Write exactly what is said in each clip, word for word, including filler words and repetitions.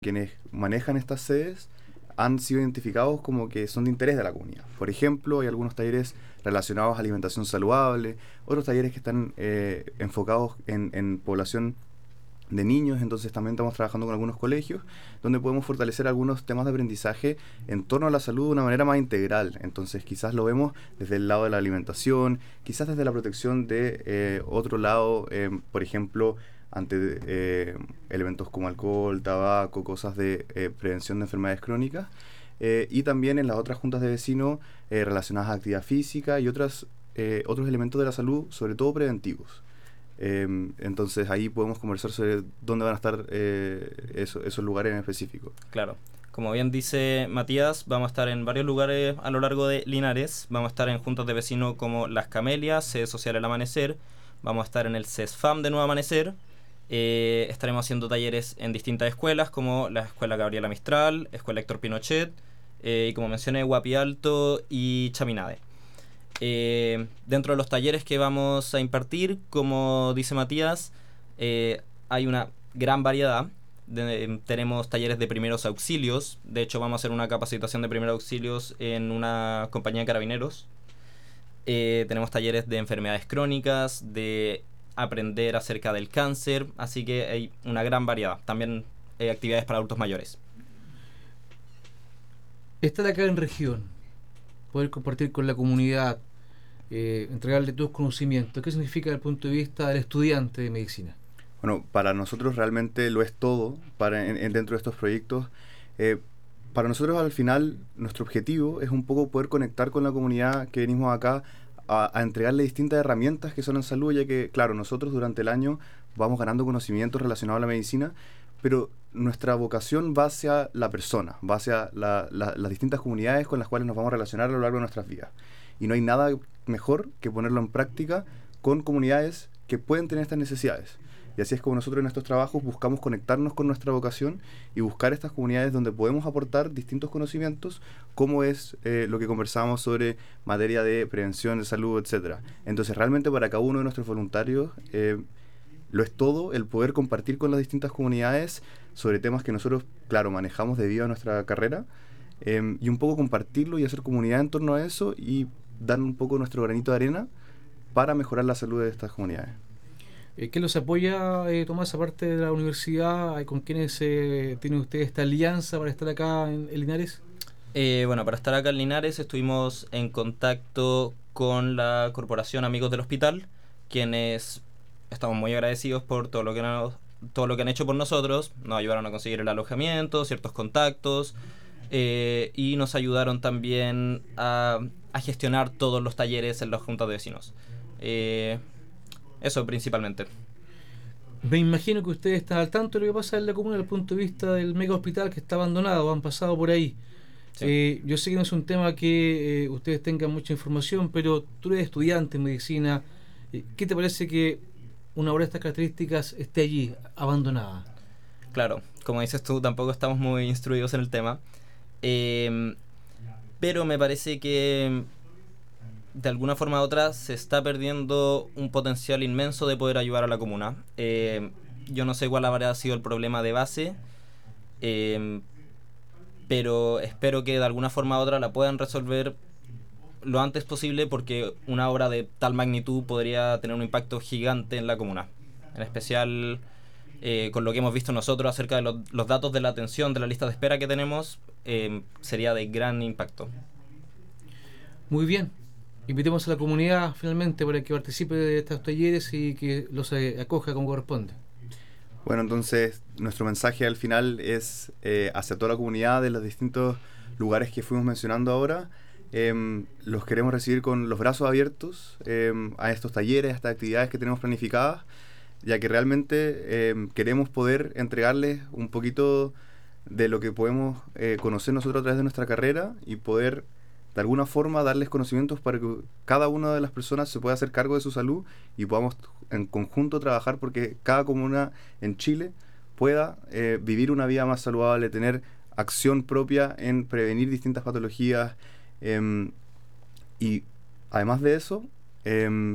quienes manejan estas sedes han sido identificados como que son de interés de la comunidad. Por ejemplo, hay algunos talleres relacionados a alimentación saludable, otros talleres que están eh, enfocados en, en población de niños, entonces también estamos trabajando con algunos colegios donde podemos fortalecer algunos temas de aprendizaje en torno a la salud de una manera más integral. Entonces quizás lo vemos desde el lado de la alimentación, quizás desde la protección de eh, otro lado, eh, por ejemplo, ante eh, elementos como alcohol, tabaco, cosas de eh, prevención de enfermedades crónicas, eh, y también en las otras juntas de vecinos eh, relacionadas a actividad física y otras, eh, otros elementos de la salud, sobre todo preventivos. Eh, entonces ahí podemos conversar sobre dónde van a estar eh, eso, esos lugares en específico. Claro. Como bien dice Matías, vamos a estar en varios lugares a lo largo de Linares. Vamos a estar en juntas de vecinos como Las Camelias, Sede Social El Amanecer. Vamos a estar en el CESFAM de Nuevo Amanecer. Eh, estaremos haciendo talleres en distintas escuelas como la Escuela Gabriela Mistral, Escuela Héctor Pinochet, eh, y como mencioné, Guapi Alto y Chaminade. Eh, dentro de los talleres que vamos a impartir, como dice Matías, eh, hay una gran variedad. De, tenemos talleres de primeros auxilios. De hecho, vamos a hacer una capacitación de primeros auxilios en una compañía de carabineros. Eh, tenemos talleres de enfermedades crónicas, de aprender acerca del cáncer, así que hay una gran variedad. También hay actividades para adultos mayores. Estar acá en región, poder compartir con la comunidad, eh, entregarle tus conocimientos, ¿qué significa desde el punto de vista del estudiante de medicina? Bueno, para nosotros realmente lo es todo para en, en dentro de estos proyectos. Eh, para nosotros al final nuestro objetivo es un poco poder conectar con la comunidad que venimos acá a, a entregarle distintas herramientas que son en salud, ya que claro, nosotros durante el año vamos ganando conocimientos relacionados a la medicina, pero nuestra vocación va hacia la persona, va hacia la, la, las distintas comunidades con las cuales nos vamos a relacionar a lo largo de nuestras vidas. Y no hay nada mejor que ponerlo en práctica con comunidades que pueden tener estas necesidades. Y así es como nosotros en estos trabajos buscamos conectarnos con nuestra vocación y buscar estas comunidades donde podemos aportar distintos conocimientos, como es eh, lo que conversamos sobre materia de prevención de salud, etcétera. Entonces realmente para cada uno de nuestros voluntarios eh, lo es todo el poder compartir con las distintas comunidades sobre temas que nosotros, claro, manejamos debido a nuestra carrera, eh, y un poco compartirlo y hacer comunidad en torno a eso y dar un poco nuestro granito de arena para mejorar la salud de estas comunidades. ¿Qué los apoya, eh, Tomás, aparte de la universidad? ¿Con quiénes eh, tiene usted esta alianza para estar acá en, en Linares? Eh, bueno, para estar acá en Linares estuvimos en contacto con la Corporación Amigos del Hospital, quienes estamos muy agradecidos por todo lo que nos, todo lo que han hecho por nosotros. Nos ayudaron a conseguir el alojamiento, ciertos contactos, eh, y nos ayudaron también a, a gestionar todos los talleres en las juntas de vecinos. Eh, Eso principalmente. Me imagino que ustedes están al tanto de lo que pasa en la comuna desde el punto de vista del mega hospital que está abandonado, han pasado por ahí. Sí. Eh, yo sé que no es un tema que eh, ustedes tengan mucha información, pero tú eres estudiante en medicina. Eh, ¿Qué te parece que una obra de estas características esté allí, abandonada? Claro, como dices tú, tampoco estamos muy instruidos en el tema. Eh, pero me parece que de alguna forma u otra se está perdiendo un potencial inmenso de poder ayudar a la comuna. Eh, yo no sé cuál habrá sido el problema de base, eh, pero espero que de alguna forma u otra la puedan resolver lo antes posible, porque una obra de tal magnitud podría tener un impacto gigante en la comuna. En especial eh, con lo que hemos visto nosotros acerca de los, los datos de la atención, de la lista de espera que tenemos, eh, sería de gran impacto. Muy bien. Invitemos a la comunidad finalmente para que participe de estos talleres y que los acoja como corresponde. Bueno, entonces nuestro mensaje al final es eh, hacia toda la comunidad de los distintos lugares que fuimos mencionando ahora. Eh, los queremos recibir con los brazos abiertos eh, a estos talleres, a estas actividades que tenemos planificadas, ya que realmente eh, queremos poder entregarles un poquito de lo que podemos eh, conocer nosotros a través de nuestra carrera y poder de alguna forma darles conocimientos para que cada una de las personas se pueda hacer cargo de su salud y podamos en conjunto trabajar porque cada comuna en Chile pueda eh, vivir una vida más saludable, tener acción propia en prevenir distintas patologías, eh, y además de eso, eh,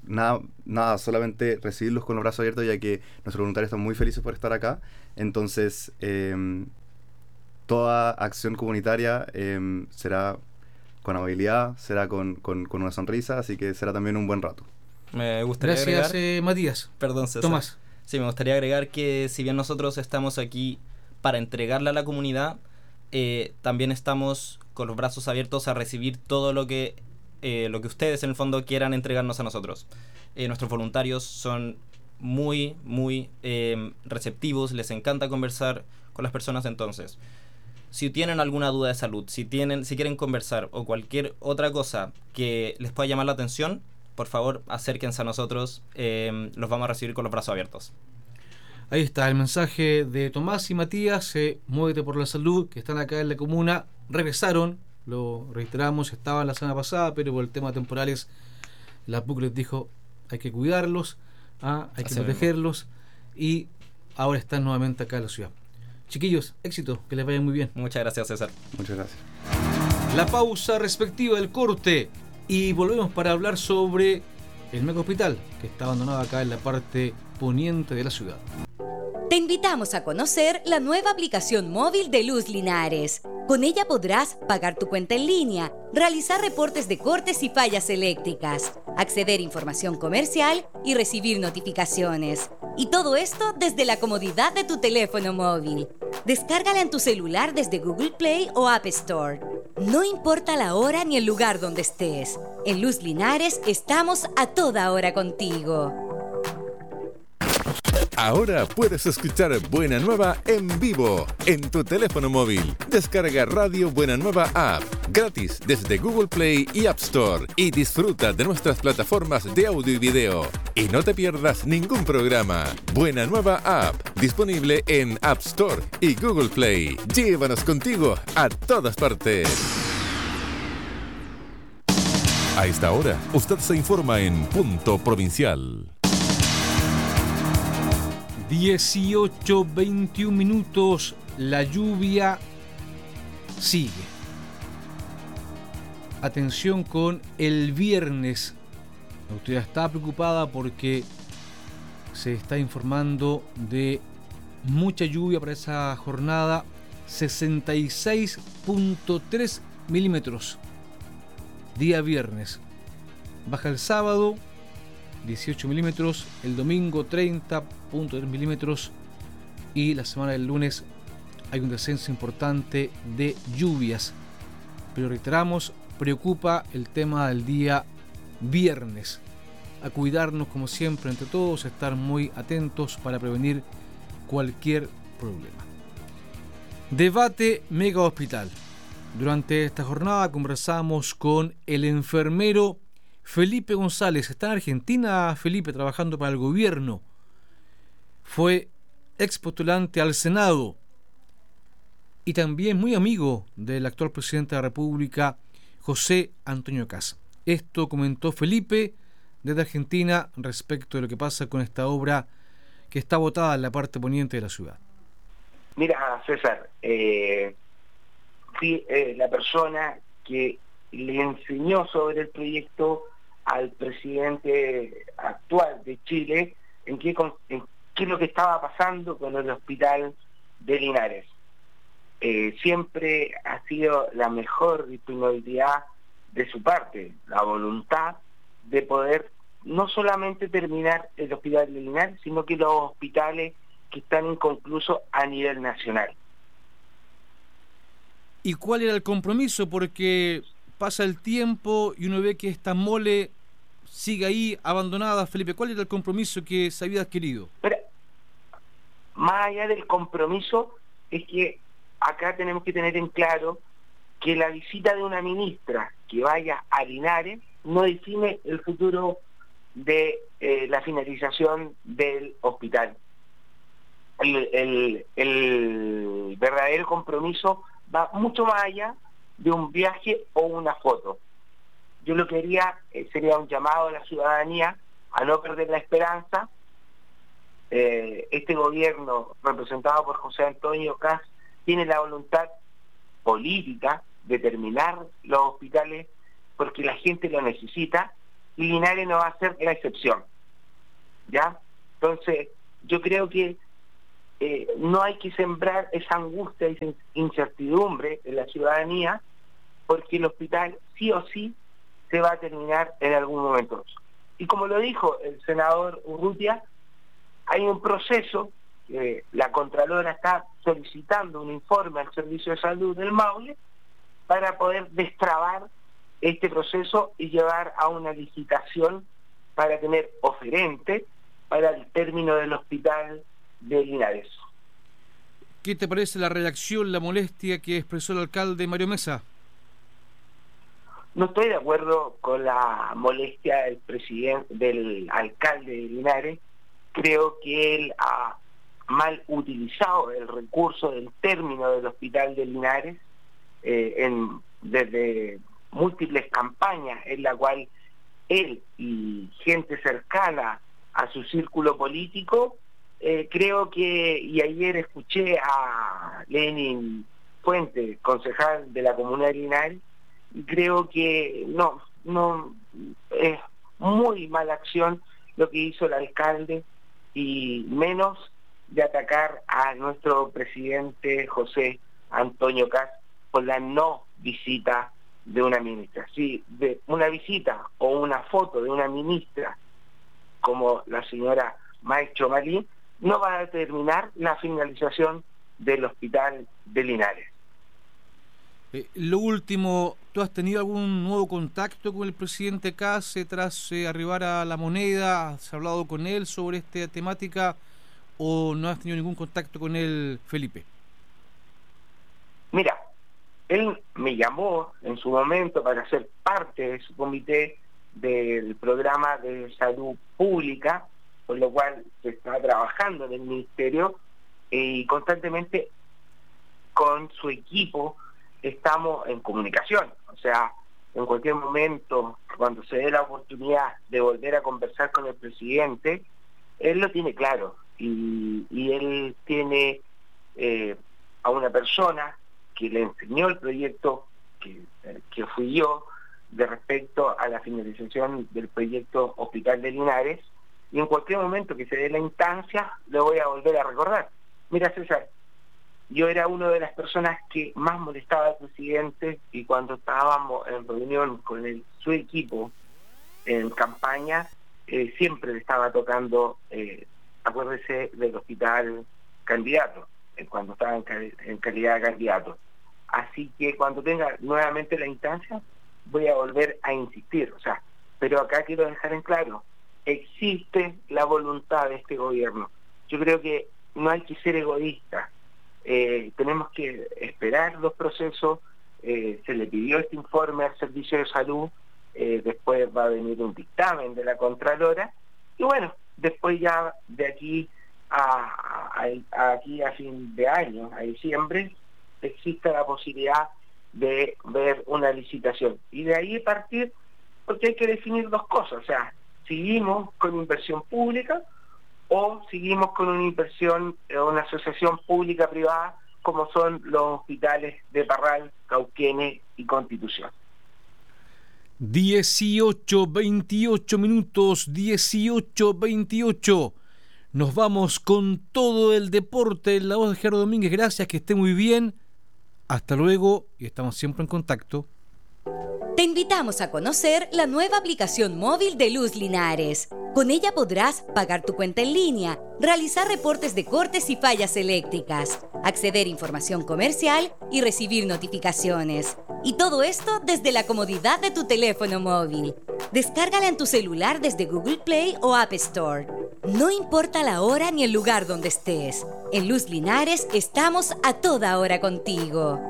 nada, nada, solamente recibirlos con los brazos abiertos, ya que nuestros voluntarios están muy felices por estar acá. Entonces, eh, toda acción comunitaria eh, será con amabilidad, será con, con, con una sonrisa, así que será también un buen rato. Me gustaría Gracias, agregar... eh, Matías. Perdón, César. Tomás. Sí, me gustaría agregar que si bien nosotros estamos aquí para entregarle a la comunidad, eh, también estamos con los brazos abiertos a recibir todo lo que, eh, lo que ustedes en el fondo quieran entregarnos a nosotros. Eh, nuestros voluntarios son muy, muy eh, receptivos, les encanta conversar con las personas. Entonces, si tienen alguna duda de salud, si, tienen, si quieren conversar o cualquier otra cosa que les pueda llamar la atención, por favor, acérquense a nosotros, eh, los vamos a recibir con los brazos abiertos. Ahí está el mensaje de Tomás y Matías, eh, Muévete por la Salud, que están acá en la comuna, regresaron, lo reiteramos, estaban la semana pasada, pero por el tema temporales, la P U C les dijo, hay que cuidarlos, ah, hay que Así protegerlos, mismo. Y ahora están nuevamente acá en la ciudad. Chiquillos, éxito, que les vaya muy bien. Muchas gracias, César. Muchas gracias. La pausa respectiva del corte y volvemos para hablar sobre el Mega Hospital, que está abandonado acá en la parte poniente de la ciudad. Te invitamos a conocer la nueva aplicación móvil de Luz Linares. Con ella podrás pagar tu cuenta en línea, realizar reportes de cortes y fallas eléctricas, acceder a información comercial y recibir notificaciones. Y todo esto desde la comodidad de tu teléfono móvil. Descárgala en tu celular desde Google Play o App Store. No importa la hora ni el lugar donde estés. En Luz Linares estamos a toda hora contigo. Ahora puedes escuchar Buena Nueva en vivo en tu teléfono móvil. Descarga Radio Buena Nueva App gratis desde Google Play y App Store y disfruta de nuestras plataformas de audio y video. Y no te pierdas ningún programa. Buena Nueva App, disponible en App Store y Google Play. Llévanos contigo a todas partes. A esta hora, usted se informa en Punto Provincial. dieciocho veintiún minutos, la lluvia sigue. Atención con el viernes. La autoridad está preocupada porque se está informando de mucha lluvia para esa jornada, sesenta y seis punto tres milímetros. Día viernes. Baja el sábado, dieciocho milímetros, el domingo treinta punto tres milímetros y la semana del lunes hay un descenso importante de lluvias. Pero reiteramos, preocupa el tema del día viernes. A cuidarnos como siempre entre todos, a estar muy atentos para prevenir cualquier problema. Debate Mega Hospital. Durante esta jornada conversamos con el enfermero Felipe González. Está en Argentina, Felipe, trabajando para el gobierno. Fue ex postulante al Senado y también muy amigo del actual presidente de la República, José Antonio Kast. Esto comentó Felipe desde Argentina respecto de lo que pasa con esta obra que está botada en la parte poniente de la ciudad. Mira, César, eh, fui eh, la persona que le enseñó sobre el proyecto al presidente actual de Chile en qué, en qué es lo que estaba pasando con el hospital de Linares. Eh, siempre ha sido la mejor disponibilidad de su parte, la voluntad de poder no solamente terminar el hospital de Linares, sino que los hospitales que están inconclusos a nivel nacional. ¿Y cuál era el compromiso? Porque pasa el tiempo y uno ve que esta mole sigue ahí abandonada. Felipe, ¿cuál era el compromiso que se había adquirido? Pero, más allá del compromiso, es que acá tenemos que tener en claro que la visita de una ministra que vaya a Linares no define el futuro de eh, la finalización del hospital. El, el, el verdadero compromiso va mucho más allá de un viaje o una foto. Yo lo que haría eh, sería un llamado a la ciudadanía a no perder la esperanza. Eh, este gobierno, representado por José Antonio Kast, tiene la voluntad política de terminar los hospitales porque la gente lo necesita, y Linares no va a ser la excepción, ¿ya? Entonces, yo creo que eh, no hay que sembrar esa angustia y esa incertidumbre en la ciudadanía, porque el hospital sí o sí se va a terminar en algún momento. Y como lo dijo el senador Urrutia, hay un proceso, eh, la Contralora está solicitando un informe al Servicio de Salud del Maule para poder destrabar este proceso y llevar a una licitación para tener oferente para el término del hospital de Linares. ¿Qué te parece la reacción, la molestia que expresó el alcalde Mario Mesa? No estoy de acuerdo con la molestia del presidente, del alcalde de Linares. Creo que él ha mal utilizado el recurso del término del hospital de Linares eh, en, desde múltiples campañas en la cual él y gente cercana a su círculo político, eh, creo que, y ayer escuché a Lenin Fuente, concejal de la Comuna de Linares, y creo que no, no, es muy mala acción lo que hizo el alcalde, y menos de atacar a nuestro presidente José Antonio Kast por la no visita de una ministra. Si de una visita o una foto de una ministra como la señora Maicho Malí no va a determinar la finalización del hospital de Linares. Eh, lo último, ¿tú has tenido algún nuevo contacto con el presidente Kast tras eh, arribar a La Moneda? ¿Has hablado con él sobre esta temática o no has tenido ningún contacto con él, Felipe? Mira, él me llamó en su momento para ser parte de su comité del programa de salud pública, por lo cual se está trabajando en el ministerio y constantemente con su equipo estamos en comunicación. O sea, en cualquier momento, cuando se dé la oportunidad de volver a conversar con el presidente, él lo tiene claro y, y él tiene eh, a una persona que le enseñó el proyecto, que, que fui yo, de respecto a la finalización del proyecto Hospital de Linares, y en cualquier momento que se dé la instancia, le voy a volver a recordar. Mira, César, yo era una de las personas que más molestaba al presidente, y cuando estábamos en reunión con el, su equipo en campaña, eh, siempre le estaba tocando, eh, acuérdese del hospital candidato, eh, cuando estaba en, cal en calidad de candidato. Así que cuando tenga nuevamente la instancia, voy a volver a insistir. O sea, pero acá quiero dejar en claro, existe la voluntad de este gobierno. Yo creo que no hay que ser egoísta. Eh, tenemos que esperar los procesos. Eh, se le pidió este informe al Servicio de Salud, eh, después va a venir un dictamen de la Contralora, y bueno, después ya de aquí a, a, a aquí a fin de año, a diciembre, existe la posibilidad de ver una licitación, y de ahí partir, porque hay que definir dos cosas. O sea, seguimos con inversión pública o seguimos con una inversión, una asociación pública-privada, como son los hospitales de Parral, Cauquenes y Constitución. dieciocho veintiocho minutos, dieciocho veintiocho. Nos vamos con todo el deporte en la voz de Gerardo Domínguez. Gracias, que esté muy bien. Hasta luego, y estamos siempre en contacto. Te invitamos a conocer la nueva aplicación móvil de Luz Linares. Con ella podrás pagar tu cuenta en línea, realizar reportes de cortes y fallas eléctricas, acceder a información comercial y recibir notificaciones. Y todo esto desde la comodidad de tu teléfono móvil. Descárgala en tu celular desde Google Play o App Store. No importa la hora ni el lugar donde estés. En Luz Linares estamos a toda hora contigo.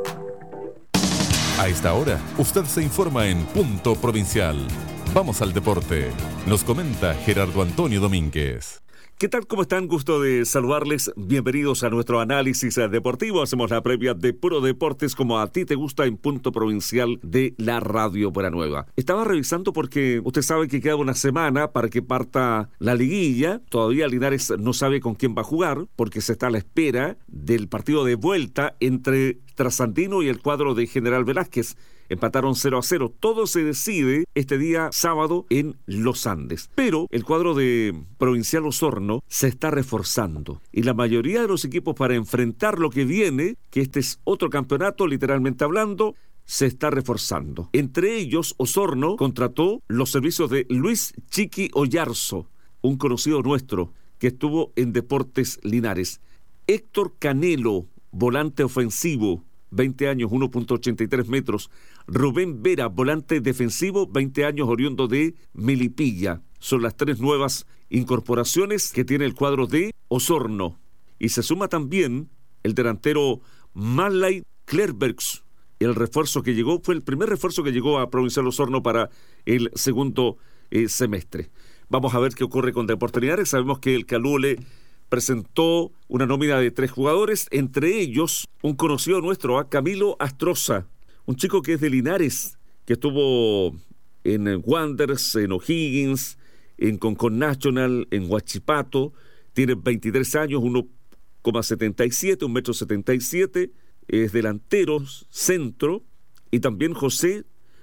A esta hora, usted se informa en Punto Provincial. Vamos al deporte. Nos comenta Gerardo Antonio Domínguez. ¿Qué tal? ¿Cómo están? Gusto de saludarles. Bienvenidos a nuestro análisis deportivo. Hacemos la previa de Puro Deportes, como a ti te gusta, en Punto Provincial de la Radio Buena Nueva. Estaba revisando porque usted sabe que queda una semana para que parta la liguilla. Todavía Linares no sabe con quién va a jugar, porque se está a la espera del partido de vuelta entre Trasandino y el cuadro de General Velázquez. empataron cero a cero. Todo se decide este día sábado en Los Andes. Pero el cuadro de Provincial Osorno se está reforzando. Y la mayoría de los equipos para enfrentar lo que viene, que este es otro campeonato, literalmente hablando, se está reforzando. Entre ellos, Osorno contrató los servicios de Luis Chiqui Oyarzo, un conocido nuestro que estuvo en Deportes Linares. Héctor Canelo, volante ofensivo, veinte años, uno punto ochenta y tres metros. Rubén Vera, volante defensivo, veinte años, oriundo de Melipilla. Son las tres nuevas incorporaciones que tiene el cuadro de Osorno. Y se suma también el delantero Marley Klerbergs. El refuerzo que llegó, fue el primer refuerzo que llegó a Provincial Osorno para el segundo eh, semestre. Vamos a ver qué ocurre con Deportes Linares. Sabemos que el Calule presentó una nómina de tres jugadores, entre ellos un conocido nuestro, a Camilo Astroza, un chico que es de Linares, que estuvo en Wanderers, en O'Higgins, en Concon National, en Huachipato, tiene veintitrés años, uno coma setenta y siete, un metro setenta y siete, es delantero, centro, y también José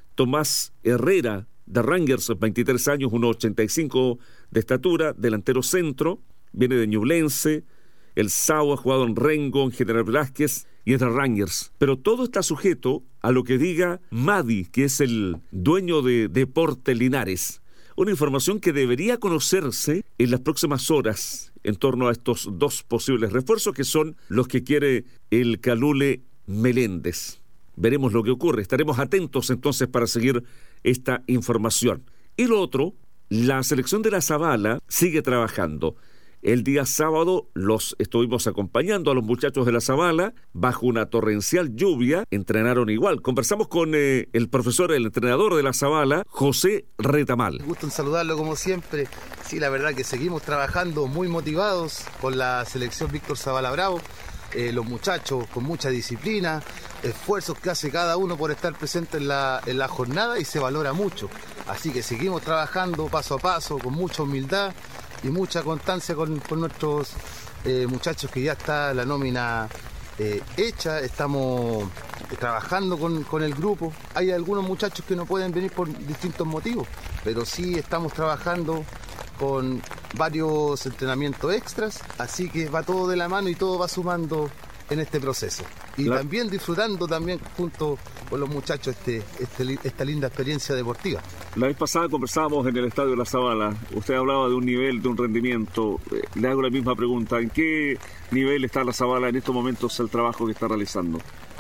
Tomás Herrera, de Rangers, veintitrés años, uno ochenta y cinco de estatura, delantero centro, viene de Ñublense, el Sao ha jugado en Rengo, en General Velázquez y es de Rangers. Pero todo está sujeto a lo que diga Madi, que es el dueño de Deportes Linares. Una información que debería conocerse en las próximas horas en torno a estos dos posibles refuerzos que son los que quiere el Calule Meléndez. Veremos lo que ocurre. Estaremos atentos entonces para seguir esta información. Y lo otro, la selección de la Zabala sigue trabajando. El día sábado los estuvimos acompañando a los muchachos de la Zabala bajo una torrencial lluvia, entrenaron igual. Conversamos con eh, el profesor, el entrenador de la Zabala, José Retamal. Me gusta saludarlo como siempre. Sí, la verdad que seguimos trabajando muy motivados con la selección Víctor Zabala Bravo. Eh, los muchachos con mucha disciplina, esfuerzos que hace cada uno por estar presente en la, en la jornada y se valora mucho. Así que seguimos trabajando paso a paso, con mucha humildad y mucha constancia con, con nuestros eh, muchachos que ya está la nómina eh, hecha. Estamos eh, trabajando con, con el grupo. Hay algunos muchachos que no pueden venir por distintos motivos, pero sí estamos trabajando con varios entrenamientos extras, así que va todo de la mano y todo va sumando en este proceso. Y la... también disfrutando también junto con los muchachos este, este, esta linda experiencia deportiva. La vez pasada conversábamos en el Estadio de la Zabala, usted hablaba de un nivel, de un rendimiento. Le hago la misma pregunta, ¿en qué nivel está la Zabala en estos momentos el trabajo que está realizando?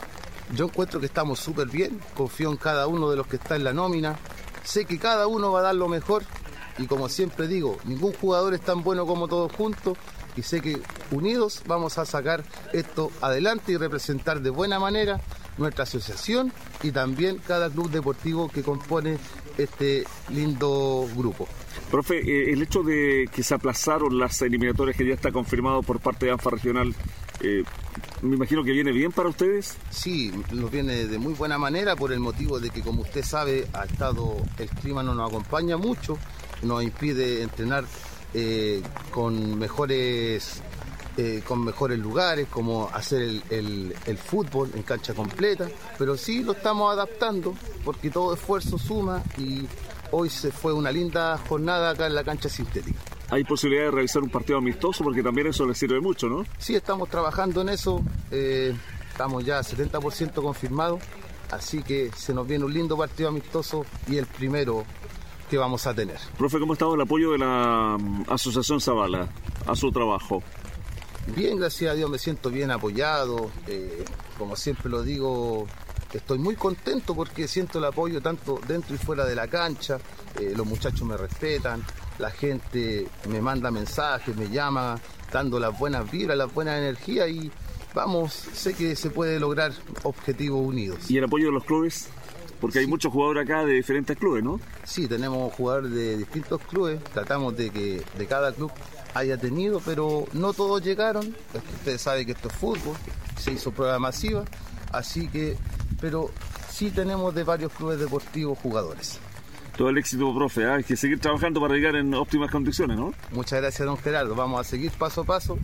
Yo encuentro que estamos súper bien, confío en cada uno de los que está en la nómina, sé que cada uno va a dar lo mejor. Y como siempre digo, ningún jugador es tan bueno como todos juntos y sé que unidos vamos a sacar esto adelante y representar de buena manera nuestra asociación y también cada club deportivo que compone este lindo grupo. Profe, eh, el hecho de que se aplazaron las eliminatorias que ya está confirmado por parte de ANFA Regional, eh, me imagino que viene bien para ustedes. Sí, nos viene de muy buena manera por el motivo de que, como usted sabe, ha estado, el clima no nos acompaña mucho, nos impide entrenar eh, con mejores eh, con mejores lugares, como hacer el, el, el fútbol en cancha completa, pero sí lo estamos adaptando porque todo esfuerzo suma y hoy se fue una linda jornada acá en la cancha sintética. ¿Hay posibilidad de realizar un partido amistoso? Porque también eso les sirve mucho, ¿no? Sí, estamos trabajando en eso, eh, estamos ya setenta por ciento confirmados, así que se nos viene un lindo partido amistoso y el primero que vamos a tener. Profe, ¿cómo ha estado el apoyo de la um, Asociación Zabala a su trabajo? Bien, gracias a Dios me siento bien apoyado, eh, como siempre lo digo, estoy muy contento porque siento el apoyo tanto dentro y fuera de la cancha, eh, los muchachos me respetan, la gente me manda mensajes, me llama, dando las buenas vibras, las buenas energías y vamos, sé que se puede lograr objetivos unidos. ¿Y el apoyo de los clubes? Porque hay sí. muchos jugadores acá de diferentes clubes, ¿no? Sí, tenemos jugadores de distintos clubes, tratamos de que de cada club haya tenido, pero no todos llegaron, es que ustedes saben que esto es fútbol, se hizo prueba masiva, así que, pero sí tenemos de varios clubes deportivos jugadores. Todo el éxito, profe, ¿eh? Hay que seguir trabajando para llegar en óptimas condiciones, ¿no? Muchas gracias, don Gerardo, vamos a seguir paso a paso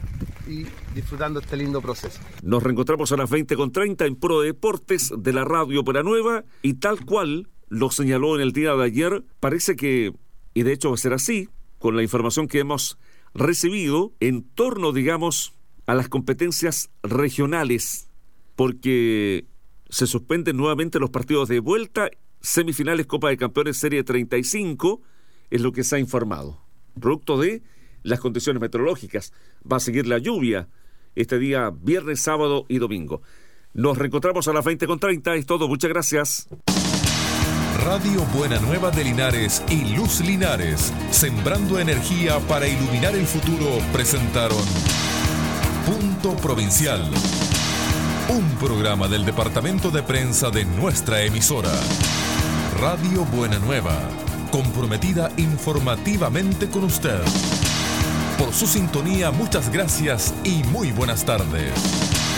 y disfrutando este lindo proceso. Nos reencontramos a las veinte con treinta en Pro Deportes de la Radio Buena Nueva, y tal cual lo señaló en el día de ayer, parece que, y de hecho va a ser así, con la información que hemos recibido en torno, digamos, a las competencias regionales, porque se suspenden nuevamente los partidos de vuelta, semifinales Copa de Campeones Serie treinta y cinco, es lo que se ha informado, producto de las condiciones meteorológicas. Va a seguir la lluvia este día viernes, sábado y domingo. Nos reencontramos a las veinte con treinta, es todo, muchas gracias. Radio Buena Nueva de Linares y Luz Linares, sembrando energía para iluminar el futuro, presentaron Punto Provincial, un programa del departamento de prensa de nuestra emisora. Radio Buena Nueva, comprometida informativamente con usted. Por su sintonía, muchas gracias y muy buenas tardes.